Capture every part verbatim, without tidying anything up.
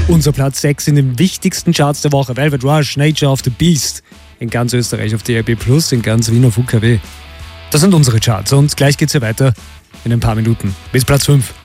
Unser Platz sechs in den wichtigsten Charts der Woche. Velvet Rush, Nature of the Beast. In ganz Österreich auf D A B plus, in ganz Wien auf U K W. Das sind unsere Charts und gleich geht's hier weiter in ein paar Minuten. Bis Platz fünf.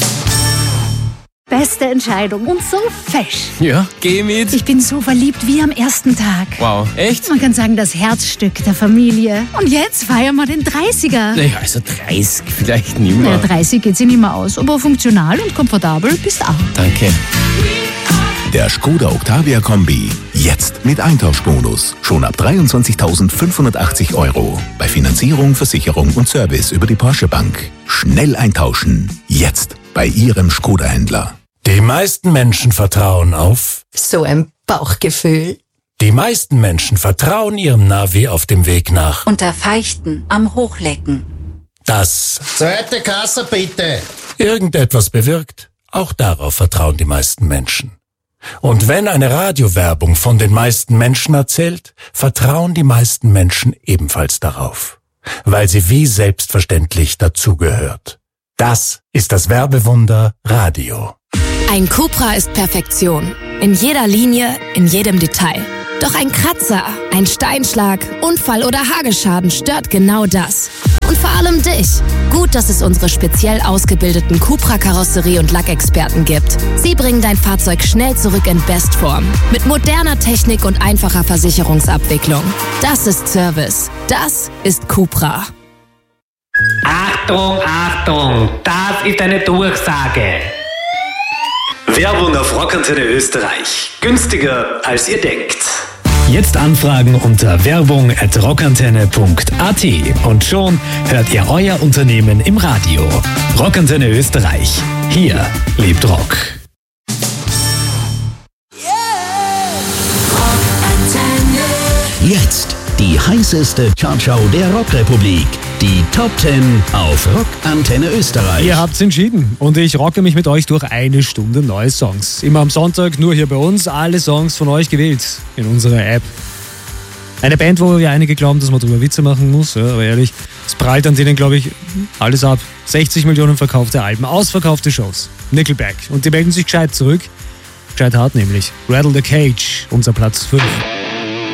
Beste Entscheidung und so fesch. Ja, geh mit. Ich bin so verliebt wie am ersten Tag. Wow, echt? Man kann sagen, das Herzstück der Familie. Und jetzt feiern wir den dreißiger. Naja, also dreißig vielleicht nicht mehr. Ja, dreißig geht sich nicht mehr aus, aber funktional und komfortabel bist auch. Danke. Der Skoda Octavia Kombi. Jetzt mit Eintauschbonus. Schon ab dreiundzwanzigtausendfünfhundertachtzig Euro. Bei Finanzierung, Versicherung und Service über die Porsche Bank. Schnell eintauschen. Jetzt bei Ihrem Skoda-Händler. Die meisten Menschen vertrauen auf... So ein Bauchgefühl. Die meisten Menschen vertrauen ihrem Navi auf dem Weg nach... Unter Feichten am Hochlecken. Das... Zweite Kasse bitte. ...irgendetwas bewirkt. Auch darauf vertrauen die meisten Menschen. Und wenn eine Radiowerbung von den meisten Menschen erzählt, vertrauen die meisten Menschen ebenfalls darauf. Weil sie wie selbstverständlich dazugehört. Das ist das Werbewunder Radio. Ein Cupra ist Perfektion. In jeder Linie, in jedem Detail. Doch ein Kratzer, ein Steinschlag, Unfall oder Hagelschaden stört genau das. Und vor allem dich. Gut, dass es unsere speziell ausgebildeten Cupra-Karosserie- und Lackexperten gibt. Sie bringen dein Fahrzeug schnell zurück in Bestform. Mit moderner Technik und einfacher Versicherungsabwicklung. Das ist Service. Das ist Cupra. Achtung, Achtung, das ist eine Durchsage. Werbung auf Rockantenne Österreich. Günstiger als ihr denkt. Jetzt anfragen unter werbung at rockantenne punkt a t und schon hört ihr euer Unternehmen im Radio. Rockantenne Österreich. Hier lebt Rock. Jetzt die heißeste Chartshow der Rockrepublik. Die Top zehn auf Rockantenne Österreich. Ihr habt's entschieden und ich rocke mich mit euch durch eine Stunde neue Songs. Immer am Sonntag, nur hier bei uns, alle Songs von euch gewählt in unserer App. Eine Band, wo ja einige glauben, dass man drüber Witze machen muss, ja, aber ehrlich, es prallt an denen, glaube ich, alles ab. sechzig Millionen verkaufte Alben, ausverkaufte Shows. Nickelback. Und die melden sich gescheit zurück. Gescheit hart nämlich. Rattle the Cage, unser Platz fünf.